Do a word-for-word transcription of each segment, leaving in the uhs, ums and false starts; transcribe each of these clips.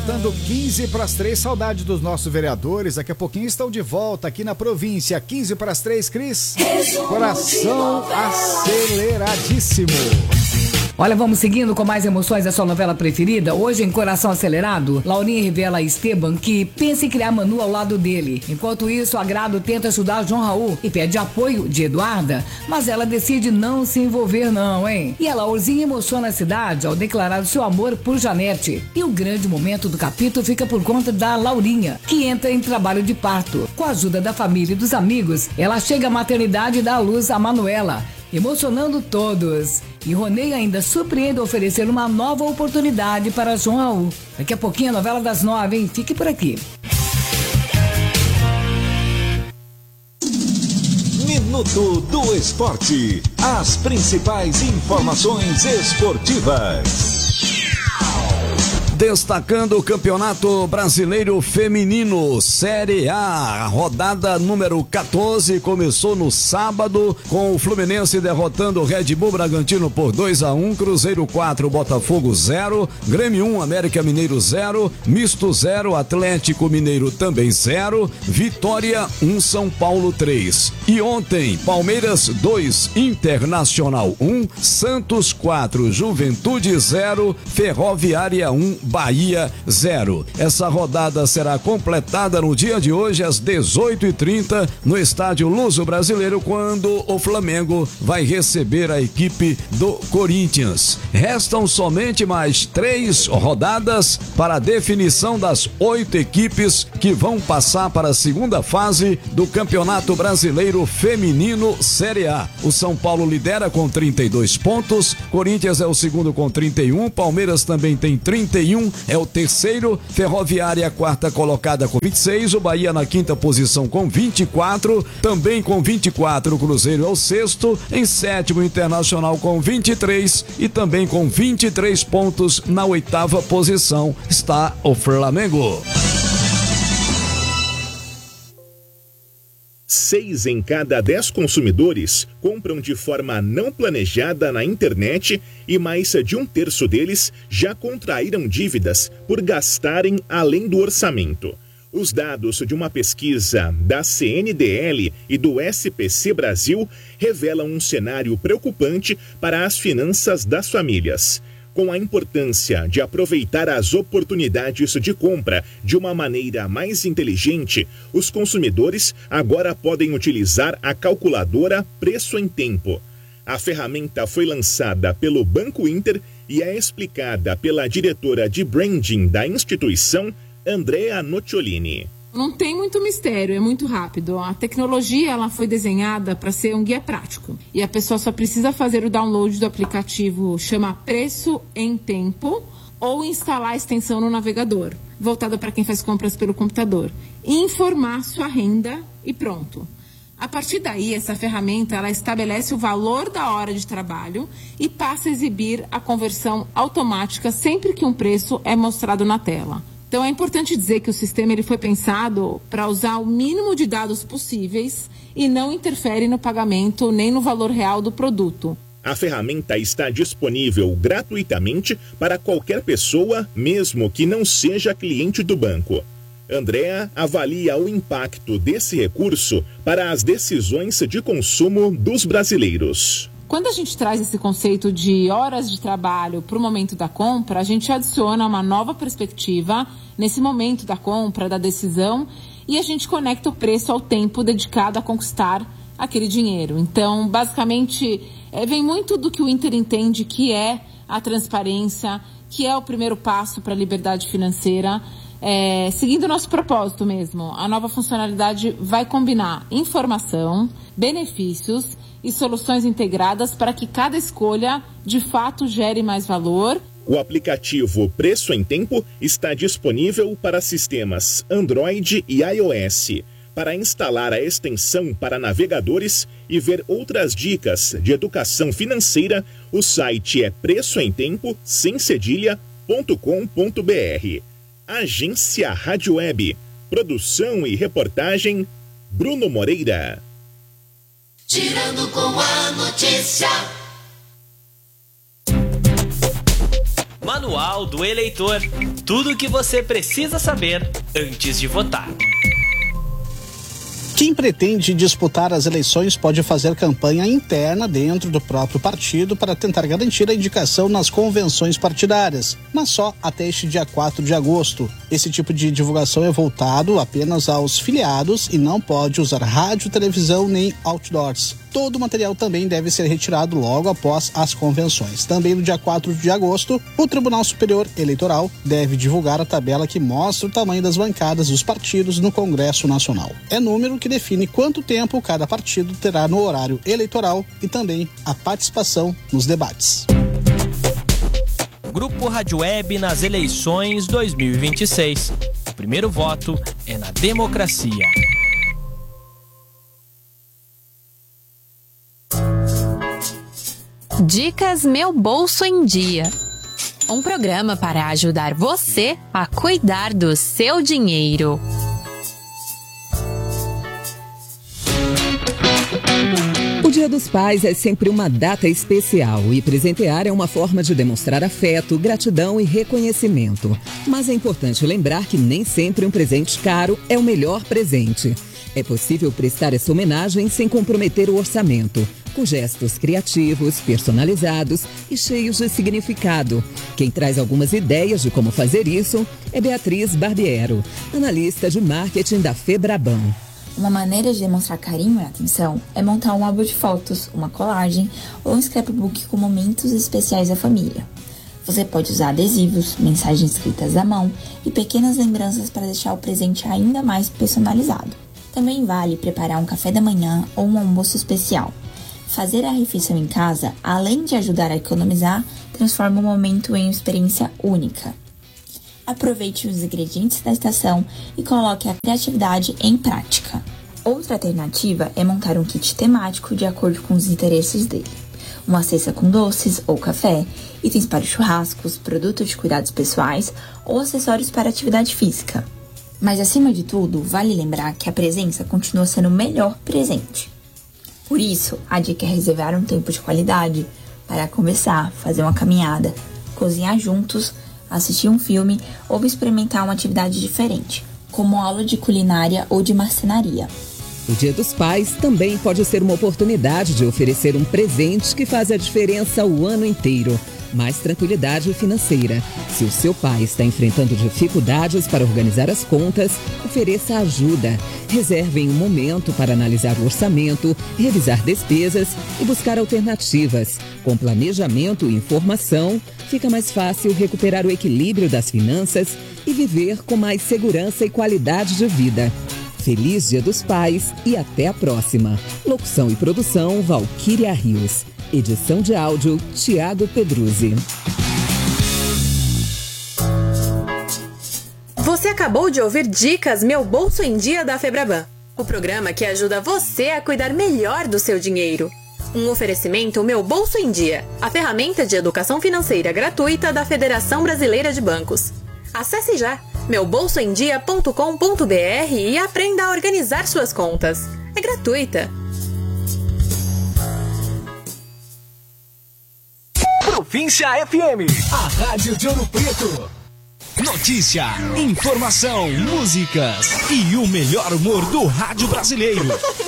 Faltando quinze para as três, saudade dos nossos vereadores. Daqui a pouquinho estão de volta aqui na província. quinze para as três, Cris. Coração aceleradíssimo. Olha, vamos seguindo com mais emoções da sua novela preferida. Hoje, em Coração Acelerado, Laurinha revela a Esteban que pensa em criar Manu ao lado dele. Enquanto isso, Agrado tenta ajudar João Raul e pede apoio de Eduarda, mas ela decide não se envolver não, hein? E a Laurzinha emociona a cidade ao declarar o seu amor por Janete. E o grande momento do capítulo fica por conta da Laurinha, que entra em trabalho de parto. Com a ajuda da família e dos amigos, ela chega à maternidade e dá à luz a Manuela, emocionando todos. E Ronei ainda surpreende ao oferecer uma nova oportunidade para João Raul. Daqui a pouquinho a novela das nove, hein? Fique por aqui. Minuto do Esporte. As principais informações esportivas. Destacando o Campeonato Brasileiro Feminino, Série A, a rodada número quatorze começou no sábado com o Fluminense derrotando o Red Bull Bragantino por dois a um, Cruzeiro quatro, Botafogo zero, Grêmio um, América Mineiro zero, Misto zero, Atlético Mineiro também zero, Vitória um, São Paulo três. E ontem, Palmeiras dois, Internacional um, Santos quatro, Juventude zero, Ferroviária um, Bahia zero. Essa rodada será completada no dia de hoje às dezoito e trinta no estádio Luso Brasileiro, quando o Flamengo vai receber a equipe do Corinthians. Restam somente mais três rodadas para a definição das oito equipes que vão passar para a segunda fase do Campeonato Brasileiro Feminino Série A. O São Paulo lidera com trinta e dois pontos, Corinthians é o segundo com trinta e um, Palmeiras também tem trinta e um, é o terceiro, Ferroviária a quarta colocada com vinte e seis, o Bahia na quinta posição com vinte e quatro, também com vinte e quatro o Cruzeiro é o sexto, em sétimo Internacional com vinte e três e também com vinte e três pontos na oitava posição está o Flamengo. Seis em cada dez consumidores compram de forma não planejada na internet e mais de um terço deles já contraíram dívidas por gastarem além do orçamento. Os dados de uma pesquisa da C N D L e do S P C Brasil revelam um cenário preocupante para as finanças das famílias. Com a importância de aproveitar as oportunidades de compra de uma maneira mais inteligente, os consumidores agora podem utilizar a calculadora Preço em Tempo. A ferramenta foi lançada pelo Banco Inter e é explicada pela diretora de branding da instituição, Andrea Nocciolini. Não tem muito mistério, é muito rápido. A tecnologia ela foi desenhada para ser um guia prático. E a pessoa só precisa fazer o download do aplicativo, chama Preço em Tempo, ou instalar a extensão no navegador, voltada para quem faz compras pelo computador. E informar sua renda e pronto. A partir daí, essa ferramenta ela estabelece o valor da hora de trabalho e passa a exibir a conversão automática sempre que um preço é mostrado na tela. Então é importante dizer que o sistema ele foi pensado para usar o mínimo de dados possíveis e não interfere no pagamento nem no valor real do produto. A ferramenta está disponível gratuitamente para qualquer pessoa, mesmo que não seja cliente do banco. Andrea avalia o impacto desse recurso para as decisões de consumo dos brasileiros. Quando a gente traz esse conceito de horas de trabalho para o momento da compra, a gente adiciona uma nova perspectiva nesse momento da compra, da decisão, e a gente conecta o preço ao tempo dedicado a conquistar aquele dinheiro. Então, basicamente, é, vem muito do que o Inter entende que é a transparência, que é o primeiro passo para a liberdade financeira. É, seguindo o nosso propósito mesmo, a nova funcionalidade vai combinar informação, benefícios e soluções integradas para que cada escolha, de fato, gere mais valor. O aplicativo Preço em Tempo está disponível para sistemas Android e iOS. Para instalar a extensão para navegadores e ver outras dicas de educação financeira, o site é preço em tempo sem cedilha ponto com ponto br. Agência Rádio Web. Produção e reportagem, Bruno Moreira. Girando com a notícia. Manual do Eleitor. Tudo o que você precisa saber antes de votar. Quem pretende disputar as eleições pode fazer campanha interna dentro do próprio partido para tentar garantir a indicação nas convenções partidárias, mas só até este dia quatro de agosto. Esse tipo de divulgação é voltado apenas aos filiados e não pode usar rádio, televisão nem outdoors. Todo o material também deve ser retirado logo após as convenções. Também no dia quatro de agosto, o Tribunal Superior Eleitoral deve divulgar a tabela que mostra o tamanho das bancadas dos partidos no Congresso Nacional. É número que define quanto tempo cada partido terá no horário eleitoral e também a participação nos debates. Grupo Rádio Web nas eleições dois mil e vinte e seis. O primeiro voto é na democracia. Dicas Meu Bolso em Dia. Um programa para ajudar você a cuidar do seu dinheiro. O Dia dos Pais é sempre uma data especial e presentear é uma forma de demonstrar afeto, gratidão e reconhecimento. Mas é importante lembrar que nem sempre um presente caro é o melhor presente. É possível prestar essa homenagem sem comprometer o orçamento, com gestos criativos, personalizados e cheios de significado. Quem traz algumas ideias de como fazer isso é Beatriz Barbiero, analista de marketing da Febraban. Uma maneira de demonstrar carinho e atenção é montar um álbum de fotos, uma colagem ou um scrapbook com momentos especiais da família. Você pode usar adesivos, mensagens escritas à mão e pequenas lembranças para deixar o presente ainda mais personalizado. Também vale preparar um café da manhã ou um almoço especial. Fazer a refeição em casa, além de ajudar a economizar, transforma o momento em uma experiência única. Aproveite os ingredientes da estação e coloque a criatividade em prática. Outra alternativa é montar um kit temático de acordo com os interesses dele. Uma cesta com doces ou café, itens para churrascos, produtos de cuidados pessoais ou acessórios para atividade física. Mas, acima de tudo, vale lembrar que a presença continua sendo o melhor presente. Por isso, a dica é reservar um tempo de qualidade para conversar, fazer uma caminhada, cozinhar juntos, assistir um filme ou experimentar uma atividade diferente, como aula de culinária ou de marcenaria. O Dia dos Pais também pode ser uma oportunidade de oferecer um presente que faz a diferença o ano inteiro. Mais tranquilidade financeira. Se o seu pai está enfrentando dificuldades para organizar as contas, ofereça ajuda. Reservem um momento para analisar o orçamento, revisar despesas e buscar alternativas. Com planejamento e informação, fica mais fácil recuperar o equilíbrio das finanças e viver com mais segurança e qualidade de vida. Feliz Dia dos Pais e até a próxima. Locução e produção, Valquíria Rios. Edição de áudio, Tiago Pedruzzi. Você acabou de ouvir Dicas Meu Bolso em Dia da Febraban, o programa que ajuda você a cuidar melhor do seu dinheiro. Um oferecimento Meu Bolso em Dia, a ferramenta de educação financeira gratuita da Federação Brasileira de Bancos. Acesse já meu bolso em dia ponto com ponto b r e aprenda a organizar suas contas. É gratuita. Província F M, a rádio de Ouro Preto. Notícia, informação, músicas e o melhor humor do rádio brasileiro.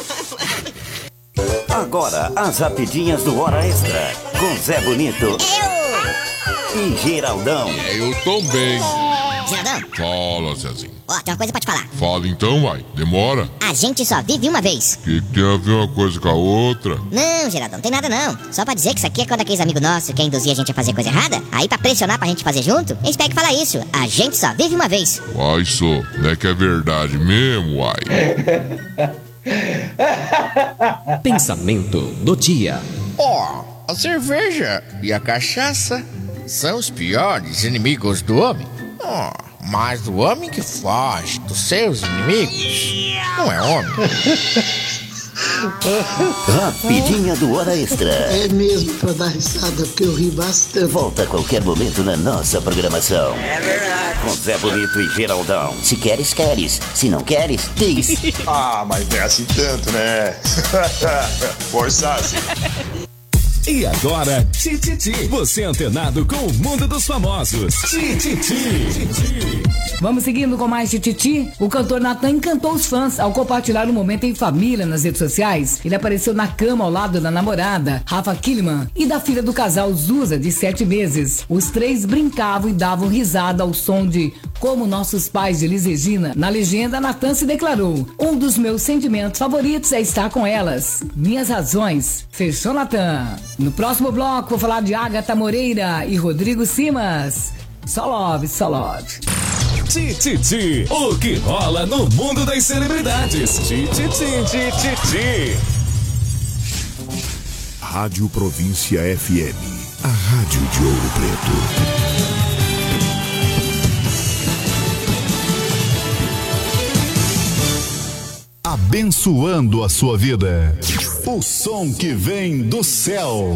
Agora, as rapidinhas do Hora Extra, com Zé Bonito Eu. e Geraldão. Eu também. Geraldão. Fala, Zezinho. Ó, tem uma coisa pra te falar. Fala então, vai. Demora. A gente só vive uma vez. Que que tem a ver uma coisa com a outra? Não, Geraldão, não tem nada não. Só pra dizer que isso aqui é quando aqueles amigos nossos querem induzir a gente a fazer coisa errada, aí pra pressionar pra gente fazer junto, eles pegam e falam isso. A gente só vive uma vez. Uai, só. Não é que é verdade mesmo, uai. Pensamento do dia. Ó, oh, a cerveja e a cachaça são os piores inimigos do homem. Oh, mas o homem que foge dos seus inimigos não é homem. Rapidinha do Hora Extra. É mesmo pra dar risada, porque eu ri bastante. Volta a qualquer momento na nossa programação. É verdade. Com Zé Bonito e Geraldão. Se queres, queres. Se não queres, diz. Ah, mas não é assim tanto, né? Forçasse. E agora, Tititi. Você antenado com o mundo dos famosos. Tititi. Vamos seguindo com mais Tititi. O cantor Natan encantou os fãs ao compartilhar um momento em família nas redes sociais. Ele apareceu na cama ao lado da namorada, Rafa Kiliman, e da filha do casal, Zusa, de sete meses. Os três brincavam e davam risada ao som de Como Nossos Pais, de Elis Regina. Na legenda, Natan se declarou: um dos meus sentimentos favoritos é estar com elas. Minhas razões. Fechou, Natan. No próximo bloco, vou falar de Agatha Moreira e Rodrigo Simas. Só love, só love. Tititi, o que rola no mundo das celebridades. Tititi, tititi. Rádio Província F M, a rádio de Ouro Preto. Abençoando a sua vida. O som que vem do céu.